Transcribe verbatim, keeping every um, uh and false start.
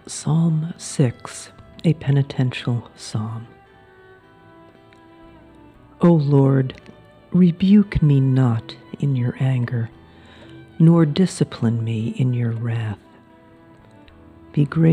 Psalm six, a penitential psalm. O Lord, rebuke me not in your anger, nor discipline me in your wrath. Be gracious